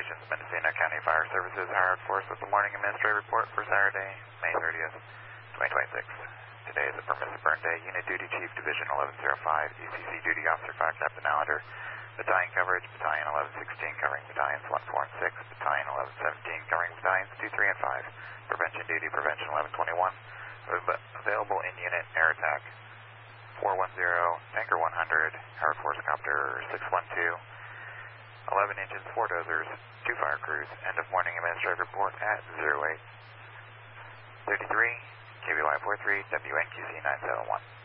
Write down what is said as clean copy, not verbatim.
Operations, Mendocino County Fire Services, Howard Force with the morning administrative report for Saturday, May 30th, 2026. Today is a permissive burn day. Unit Duty Chief, Division 1105, ECC Duty Officer Fire Captain Allender. Battalion coverage, Battalion 1116 covering Battalions 1, 4, and 6. Battalion 1117 covering Battalions 2, 3, and 5. Prevention duty, Prevention 1121. Available in unit air attack 410, Tanker 100, Howard Force Copter 612. 11 engines, 4 dozers, 2 fire crews. End of morning administrative report at 08:33, KBY 43, WNQC 971.